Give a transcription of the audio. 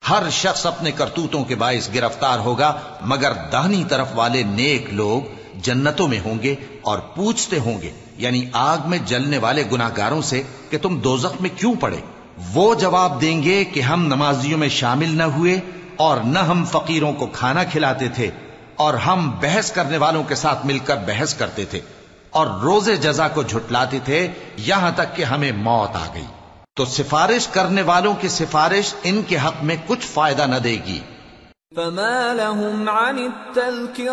हर शख्स अपने करतूतों के बाइस गिरफ्तार होगा, मगर दाहिनी तरफ वाले नेक लोग जन्नतों में होंगे और पूछते होंगे, यानी आग में जलने वाले गुनाहगारों से, कि तुम दोजख में क्यों पड़े। वो जवाब देंगे कि हम नमाजियों में शामिल न हुए और न हम फकीरों को खाना खिलाते थे, और हम बहस करने वालों के साथ मिलकर बहस करते थे और रोजे जजा को झुटलाते थे, यहां तक कि हमें मौत आ गई। तो सिफारिश करने वालों की सिफारिश इनके हक में कुछ फायदा न देगी।